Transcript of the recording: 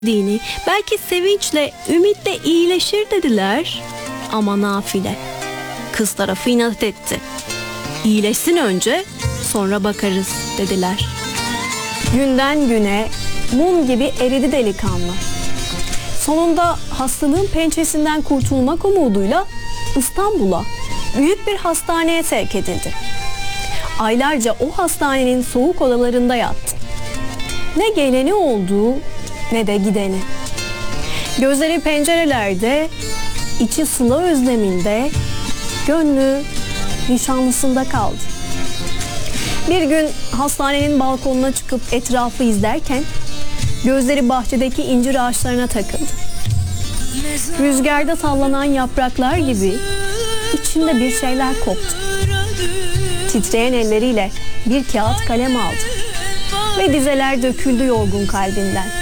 dini, belki sevinçle, ümitle iyileşir dediler. Ama nafile. Kız tarafı inat etti. İyileşsin önce, sonra bakarız dediler. Günden güne mum gibi eridi delikanlı. Sonunda hastalığın pençesinden kurtulmak umuduyla İstanbul'a, büyük bir hastaneye sevk edildi. Aylarca o hastanenin soğuk odalarında yattı. Ne geleni oldu, ne de gideni. Gözleri pencerelerde, içi sıla özleminde, gönlü nişanlısında kaldı. Bir gün hastanenin balkonuna çıkıp etrafı izlerken gözleri bahçedeki incir ağaçlarına takıldı. Rüzgarda sallanan yapraklar gibi içinde bir şeyler koptu. Titreyen elleriyle bir kağıt kalem aldı ve dizeler döküldü yorgun kalbinden.